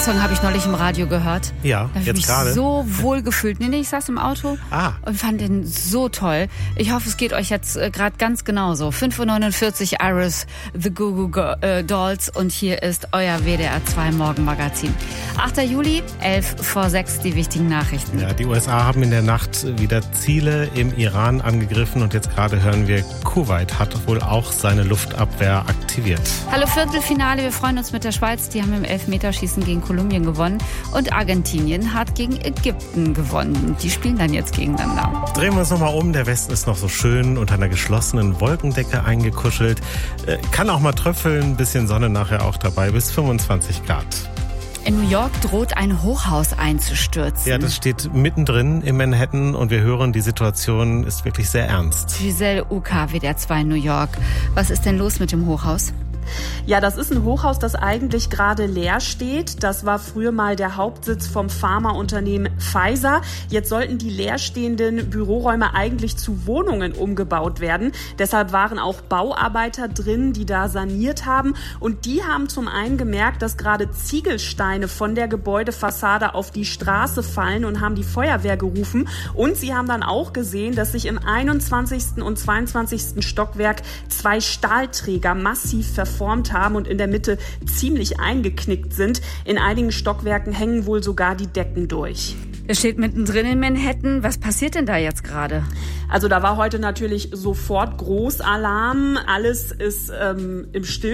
Song habe ich neulich im Radio gehört. Ja, da jetzt gerade. Ich habe mich so wohl gefühlt. Nee, ich saß im Auto und fand den so toll. Ich hoffe, es geht euch jetzt gerade ganz genauso. 5:49 Uhr, Iris, The Goo Goo Dolls und hier ist euer WDR 2 Morgenmagazin. 8. Juli, 5:55, die wichtigen Nachrichten. Ja, die USA haben in der Nacht wieder Ziele im Iran angegriffen und jetzt gerade hören wir, Kuwait hat wohl auch seine Luftabwehr aktiviert. Hallo Viertelfinale, wir freuen uns mit der Schweiz, die haben im Elfmeterschießen gegen Kolumbien gewonnen und Argentinien hat gegen Ägypten gewonnen. Die spielen dann jetzt gegeneinander. Drehen wir uns nochmal um, der Westen ist noch so schön unter einer geschlossenen Wolkendecke eingekuschelt. Kann auch mal tröpfeln, ein bisschen Sonne nachher auch dabei, bis 25 Grad. In New York droht ein Hochhaus einzustürzen. Ja, das steht mittendrin in Manhattan und wir hören, die Situation ist wirklich sehr ernst. Giselle UK, WDR 2 New York. Was ist denn los mit dem Hochhaus? Ja, das ist ein Hochhaus, das eigentlich gerade leer steht. Das war früher mal der Hauptsitz vom Pharmaunternehmen Pfizer. Jetzt sollten die leerstehenden Büroräume eigentlich zu Wohnungen umgebaut werden. Deshalb waren auch Bauarbeiter drin, die da saniert haben. Und die haben zum einen gemerkt, dass gerade Ziegelsteine von der Gebäudefassade auf die Straße fallen und haben die Feuerwehr gerufen. Und sie haben dann auch gesehen, dass sich im 21. und 22. Stockwerk 2 Stahlträger massiv verformt haben und in der Mitte ziemlich eingeknickt sind. In einigen Stockwerken hängen wohl sogar die Decken durch. Es steht mittendrin in Manhattan. Was passiert denn da jetzt gerade? Also da war heute natürlich sofort Großalarm. Alles ist im Stillstand.